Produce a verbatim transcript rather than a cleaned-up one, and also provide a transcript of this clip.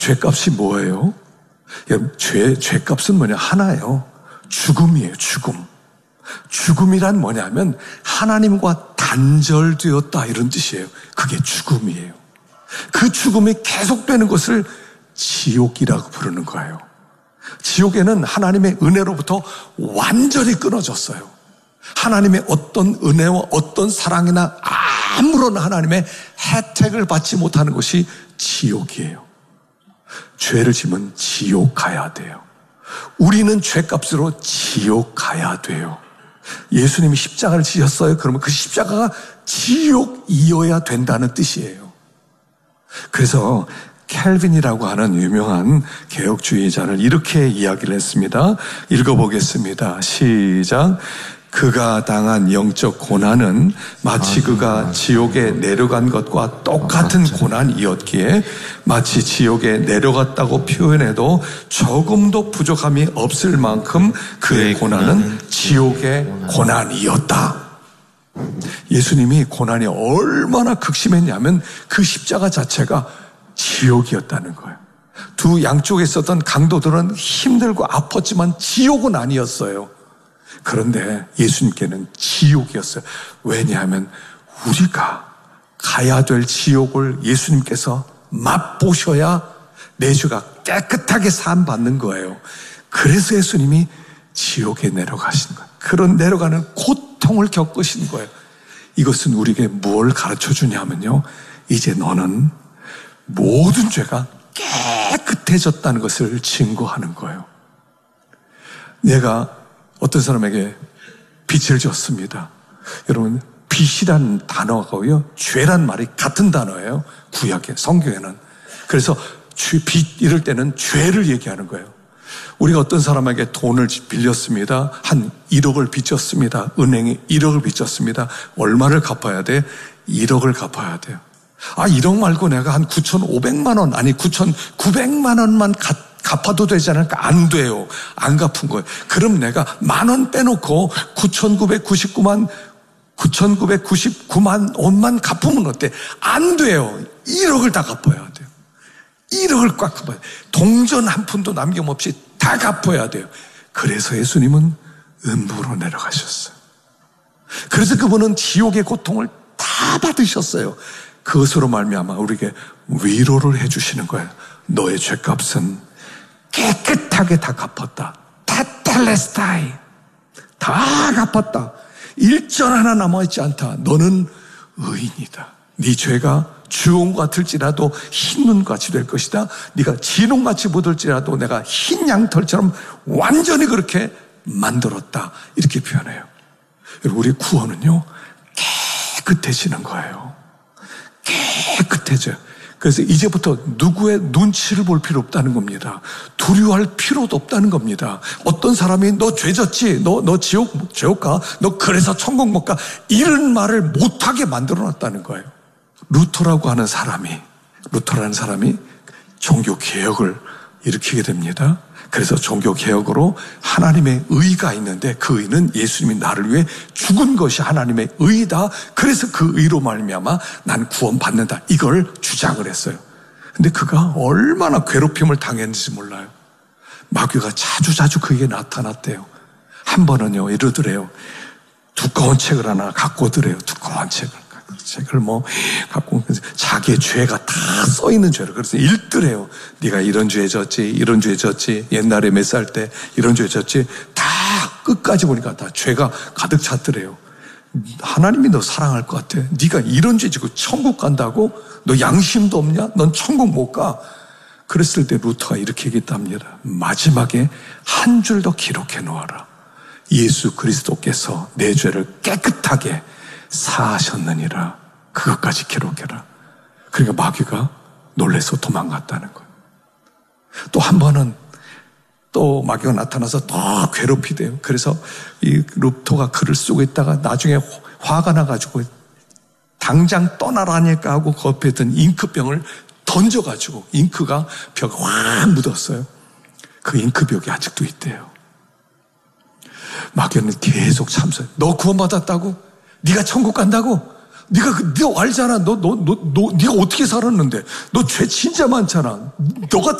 죄값이 뭐예요? 여러분, 죄, 죄값은 뭐냐? 하나예요. 죽음이에요, 죽음. 죽음이란 뭐냐면 하나님과 단절되었다 이런 뜻이에요. 그게 죽음이에요. 그 죽음이 계속되는 것을 지옥이라고 부르는 거예요. 지옥에는 하나님의 은혜로부터 완전히 끊어졌어요. 하나님의 어떤 은혜와 어떤 사랑이나 아무런 하나님의 혜택을 받지 못하는 것이 지옥이에요. 죄를 지면 지옥 가야 돼요. 우리는 죄값으로 지옥 가야 돼요. 예수님이 십자가를 지셨어요. 그러면 그 십자가가 지옥이어야 된다는 뜻이에요. 그래서 켈빈이라고 하는 유명한 개혁주의자는 이렇게 이야기를 했습니다. 읽어보겠습니다. 시작. 그가 당한 영적 고난은 마치 그가 지옥에 내려간 것과 똑같은 고난이었기에 마치 지옥에 내려갔다고 표현해도 조금도 부족함이 없을 만큼 그의 고난은 지옥의 고난이었다. 예수님이 고난이 얼마나 극심했냐면 그 십자가 자체가 지옥이었다는 거예요. 두 양쪽에 있었던 강도들은 힘들고 아팠지만 지옥은 아니었어요. 그런데 예수님께는 지옥이었어요. 왜냐하면 우리가 가야 될 지옥을 예수님께서 맛보셔야 내 죄가 깨끗하게 사함받는 거예요. 그래서 예수님이 지옥에 내려가신 거예요. 그런 내려가는 고통을 겪으신 거예요. 이것은 우리에게 뭘 가르쳐 주냐면요, 이제 너는 모든 죄가 깨끗해졌다는 것을 증거하는 거예요. 내가 어떤 사람에게 빚을 졌습니다. 여러분, 빚이란 단어하고요, 죄란 말이 같은 단어예요. 구약에, 성경에는. 그래서 빚 이럴 때는 죄를 얘기하는 거예요. 우리가 어떤 사람에게 돈을 빌렸습니다. 한 일억을 빚졌습니다. 은행에 일억을 빚졌습니다. 얼마를 갚아야 돼? 일억을 갚아야 돼요. 아, 일억 말고 내가 한 구천오백만 원, 아니 구천구백만 원만 갚 갚아도 되지 않을까? 안 돼요. 안 갚은 거예요. 그럼 내가 만 원 빼놓고 구천구백구십구만, 구천구백구십구만 원만 갚으면 어때? 안 돼요. 일억을 다 갚아야 돼요. 일억을 꽉 갚아야 돼요. 동전 한 푼도 남김없이 다 갚아야 돼요. 그래서 예수님은 음부로 내려가셨어요. 그래서 그분은 지옥의 고통을 다 받으셨어요. 그것으로 말미암아 우리에게 위로를 해주시는 거예요. 너의 죄값은 깨끗하게 다 갚았다. 테텔레스타이. 다 갚았다. 일절 하나 남아있지 않다. 너는 의인이다. 네 죄가 주홍 같을지라도 흰 눈같이 될 것이다. 네가 진홍같이 묻을지라도 내가 흰 양털처럼 완전히 그렇게 만들었다. 이렇게 표현해요. 우리 구원은요, 깨끗해지는 거예요. 깨끗해져요. 그래서 이제부터 누구의 눈치를 볼 필요 없다는 겁니다. 두려워할 필요도 없다는 겁니다. 어떤 사람이 너 죄졌지? 너, 너 지옥, 지옥 가? 너 그래서 천국 못 가? 이런 말을 못하게 만들어놨다는 거예요. 루터라고 하는 사람이, 루터라는 사람이 종교개혁을 일으키게 됩니다. 그래서 종교개혁으로 하나님의 의가 있는데 그 의는 예수님이 나를 위해 죽은 것이 하나님의 의다. 그래서 그 의로 말미암아 난 구원받는다. 이걸 주장을 했어요. 근데 그가 얼마나 괴롭힘을 당했는지 몰라요. 마귀가 자주자주 그에게 나타났대요. 한 번은요, 이러더래요. 두꺼운 책을 하나 갖고 오더래요. 두꺼운 책을. 책을 뭐 갖고 자기의 죄가 다 써있는 죄를 그래서 읽더래요. 네가 이런 죄 졌지, 이런 죄 졌지, 옛날에 몇 살 때 이런 죄 졌지, 다 끝까지 보니까 다 죄가 가득 찼더래요. 하나님이 너 사랑할 것 같아. 네가 이런 죄 지고 천국 간다고? 너 양심도 없냐? 넌 천국 못 가. 그랬을 때 루터가 이렇게 얘기했답니다. 마지막에 한 줄 더 기록해 놓아라. 예수 그리스도께서 내 죄를 깨끗하게 사하셨느니라. 그것까지 기록해라. 그러니까 마귀가 놀라서 도망갔다는 거예요. 또 한 번은 또 마귀가 나타나서 더 괴롭히대요. 그래서 이 루터가 글을 쓰고 있다가 나중에 화가 나가지고 당장 떠나라니까 하고 그 옆에 있던 잉크병을 던져가지고 잉크가 벽에 확 묻었어요. 그 잉크벽이 아직도 있대요. 마귀는 계속 참소해. 너 구원받았다고? 네가 천국 간다고? 네가 그, 네가 알잖아. 너, 너, 너, 너, 네가 어떻게 살았는데. 너 죄 진짜 많잖아. 너 같은